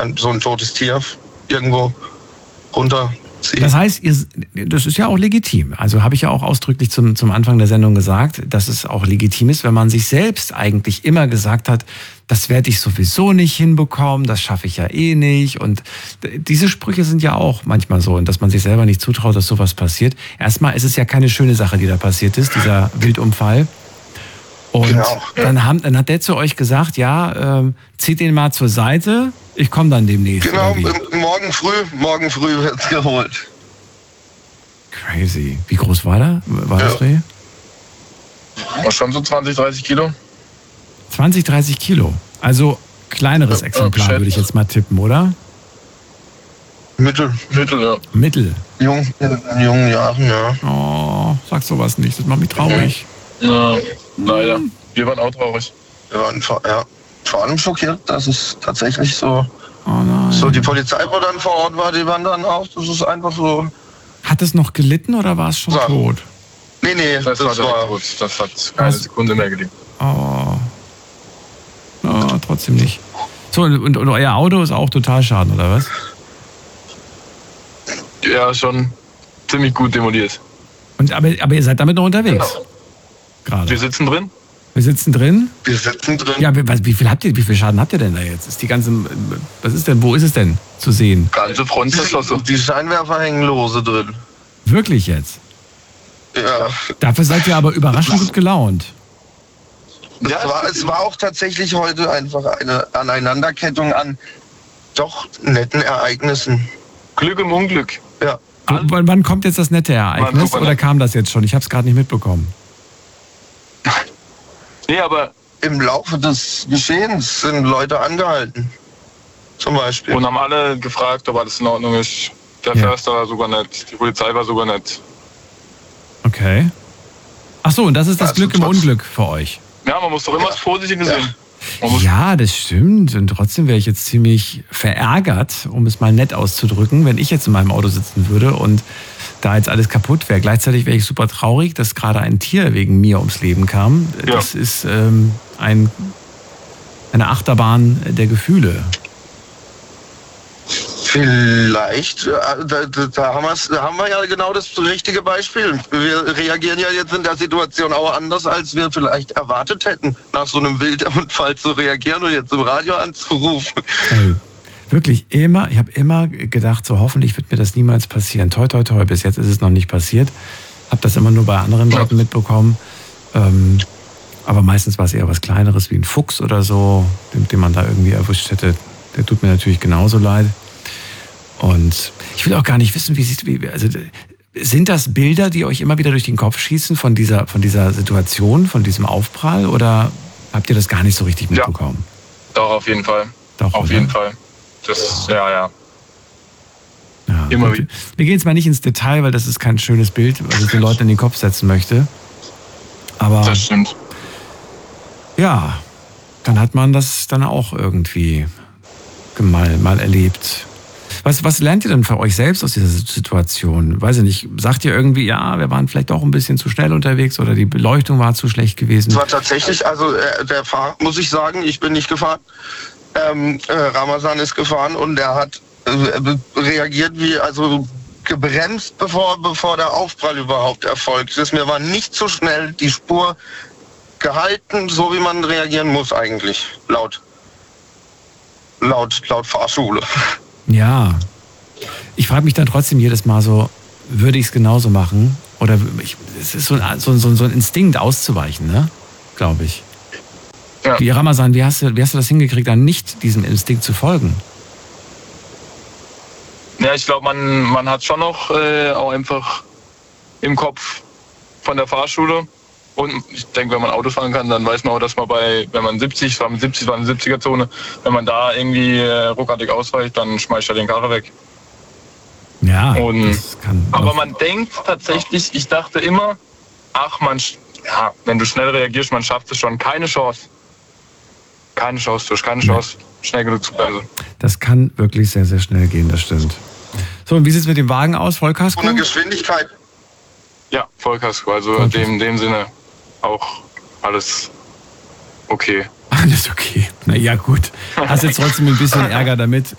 so ein totes Tier irgendwo runterziehen. Das heißt, das ist ja auch legitim. Also habe ich ja auch ausdrücklich zum Anfang der Sendung gesagt, dass es auch legitim ist, wenn man sich selbst eigentlich immer gesagt hat, das werde ich sowieso nicht hinbekommen, das schaffe ich ja eh nicht. Und diese Sprüche sind ja auch manchmal so, und dass man sich selber nicht zutraut, dass sowas passiert. Erstmal ist es ja keine schöne Sache, die da passiert ist, dieser Wildunfall. Und Genau. dann hat der zu euch gesagt, ja, zieht den mal zur Seite, ich komme dann demnächst. Genau, morgen früh wird's geholt. Crazy. Wie groß war das Reh? War schon so 20, 30 Kilo. 20, 30 Kilo. Also kleineres Exemplar, würde ich jetzt mal tippen, oder? Mittel, ja. Mittel. In jungen Jahren, ja. Oh, sag sowas nicht, das macht mich traurig. Ja, leider. Wir waren auch traurig. Wir waren vor allem schockiert, dass es tatsächlich so, nein. so die Polizei, wo dann vor Ort war, die waren dann auch, das ist einfach so. Hat es noch gelitten oder war es schon tot? Nee, das war tot. Das hat keine Sekunde mehr gelitten. Oh, trotzdem nicht. So, und euer Auto ist auch total schaden, oder was? Ja, schon ziemlich gut demoliert. Aber ihr seid damit noch unterwegs? Genau. Gerade. Wir sitzen drin. Wir sitzen drin? Wir sitzen drin. Ja, wie viel Schaden habt ihr denn da jetzt? Ist die ganze, wo ist es denn zu sehen? Ganze Front verschlossen. Die Scheinwerfer hängen lose drin. Wirklich jetzt? Ja. Dafür seid ihr aber überraschend gut gelaunt. Es war auch tatsächlich heute einfach eine Aneinanderkettung an doch netten Ereignissen. Glück im Unglück. Ja. Wann kommt jetzt das nette Ereignis? Oder kam das jetzt schon? Ich habe es gerade nicht mitbekommen. Nee, aber im Laufe des Geschehens sind Leute angehalten. Zum Beispiel. Und haben alle gefragt, ob alles in Ordnung ist. Der Förster war sogar nett, die Polizei war sogar nett. Okay. Ach so, und das ist das Glück im Unglück für euch. Ja, man muss doch immer das Positive sehen. Ja, das stimmt. Und trotzdem wäre ich jetzt ziemlich verärgert, um es mal nett auszudrücken, wenn ich jetzt in meinem Auto sitzen würde und da jetzt alles kaputt wäre. Gleichzeitig wäre ich super traurig, dass gerade ein Tier wegen mir ums Leben kam. Ja. Das ist eine Achterbahn der Gefühle. Vielleicht, da haben wir ja genau das richtige Beispiel. Wir reagieren ja jetzt in der Situation auch anders, als wir vielleicht erwartet hätten, nach so einem Wildunfall zu reagieren und jetzt im Radio anzurufen. Wirklich immer, ich habe immer gedacht, so hoffentlich wird mir das niemals passieren. Toi, toi, toi, bis jetzt ist es noch nicht passiert. Habe das immer nur bei anderen Leuten mitbekommen. Aber meistens war es eher was Kleineres wie ein Fuchs oder so, den man da irgendwie erwischt hätte. Der tut mir natürlich genauso leid. Und ich will auch gar nicht wissen, sind das Bilder, die euch immer wieder durch den Kopf schießen von dieser Situation, von diesem Aufprall, oder habt ihr das gar nicht so richtig mitbekommen? Ja, doch, auf jeden Fall. Doch, auf jeden Fall. Das, ja. Immer wieder. Wir gehen jetzt mal nicht ins Detail, weil das ist kein schönes Bild, was ich den Leuten in den Kopf setzen möchte. Aber das stimmt. Ja, dann hat man das dann auch irgendwie mal erlebt. Was lernt ihr denn für euch selbst aus dieser Situation? Weiß ich nicht, sagt ihr irgendwie, ja, wir waren vielleicht auch ein bisschen zu schnell unterwegs oder die Beleuchtung war zu schlecht gewesen? Es war tatsächlich, also der Fahrer, muss ich sagen, ich bin nicht gefahren. Ramazan ist gefahren und er hat reagiert gebremst, bevor der Aufprall überhaupt erfolgt ist. Mir war nicht so schnell die Spur gehalten, so wie man reagieren muss eigentlich, laut Fahrschule. Ja, ich frage mich dann trotzdem jedes Mal so, würde ich es genauso machen? Oder es ist so ein Instinkt auszuweichen, ne? Glaube ich. Ja. Wie Ramazan, wie hast du das hingekriegt, dann nicht diesem Instinkt zu folgen? Ja, ich glaube, man hat schon noch auch einfach im Kopf von der Fahrschule. Und ich denke, wenn man Auto fahren kann, dann weiß man auch, dass man wenn man 70 war eine 70er-Zone, wenn man da irgendwie ruckartig ausweicht, dann schmeißt er den Karre weg. Ja, aber man denkt tatsächlich, ich dachte immer, wenn du schnell reagierst, man schafft es schon. Keine Chance. Keine Chance, schnell genug zu bleiben. Das kann wirklich sehr, sehr schnell gehen, das stimmt. So, und wie sieht es mit dem Wagen aus? Vollkasko? Ohne Geschwindigkeit. Ja, Vollkasko. Also in dem Sinne auch alles okay. Alles okay. Na ja, gut. Hast jetzt trotzdem ein bisschen Ärger damit.